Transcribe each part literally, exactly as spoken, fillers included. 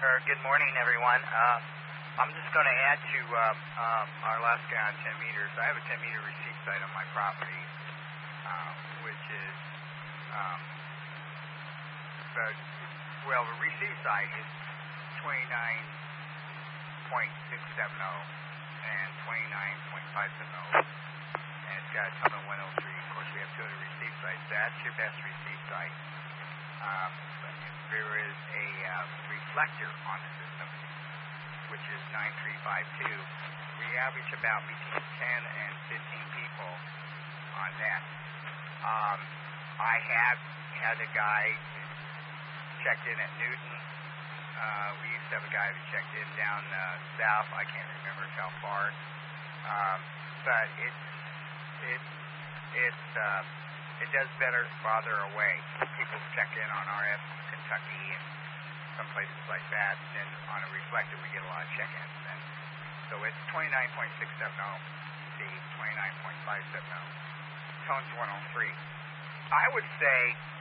Or good morning, everyone. Uh, I'm just going to add to uh, um, our last guy on ten meters. I have a ten meter receive site on my property, uh, which is, um, the, well, the receive site is twenty-nine point six seven zero and twenty-nine point five seven zero, and it's got a tunnel one oh three. Of course, we have two other receive sites. That's your best receive site. Um, there is a uh, reflector on the system, which is nine three five two. We average about between ten and fifteen people on that. Um, I have had a guy checked in at Newton. Uh, we used to have a guy who checked in down uh, south. I can't remember how far. Um, but it it it uh, it does better farther away. People check in on R F Kentucky and some places like that. And then on a reflector, we get a lot of check-ins. And so it's twenty-nine point six seven zero, the twenty-nine point five seven zero. Tone's one oh three. I would say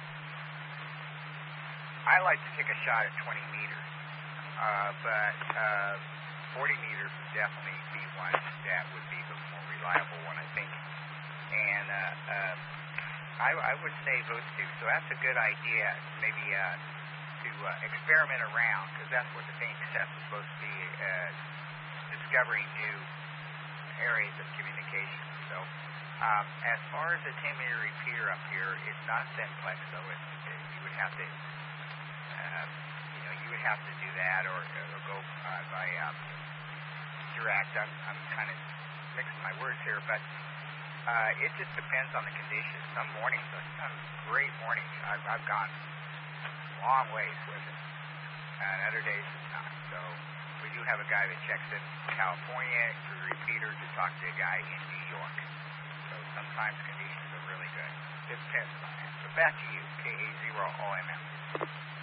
I like to take a shot at twenty meters, uh, but uh, forty meters would definitely be one that would be the more reliable one, I think. And uh, uh, I, I would say those two. So that's a good idea, maybe uh, to uh, experiment around, because that's what the Phoenix test is supposed to be, uh, discovering new areas of communication. So um, as far as the ten meter repeater up here, it's not simplex, so it, it, you would have to, uh, you know, you would have to do that, or, or go uh, by um, direct. I'm, I'm kind of mixing my words here, but uh, it just depends on the conditions. Some mornings, some great mornings, I've, I've gone long ways with it, and other days it's not. So we do have a guy that checks in California through repeater to talk to a guy in New York. So sometimes conditions are really good. It depends on that. So back to you, K A zero O M M.